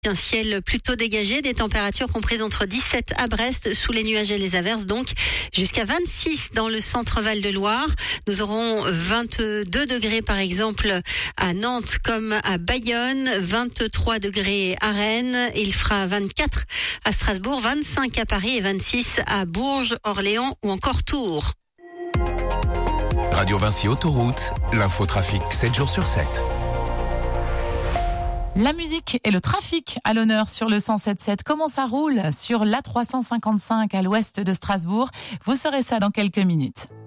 Un ciel plutôt dégagé, des températures comprises entre 17 à Brest, sous les nuages et les averses, donc jusqu'à 26 dans le centre Val-de-Loire. Nous aurons 22 degrés par exemple à Nantes comme à Bayonne, 23 degrés à Rennes, il fera 24 à Strasbourg, 25 à Paris et 26 à Bourges, Orléans ou encore Tours. Radio Vinci Autoroute, l'infotrafic 7 jours sur 7. La musique et le trafic à l'honneur sur le 107.7. Comment ça roule sur l'A355 à l'ouest de Strasbourg? Vous saurez ça dans quelques minutes.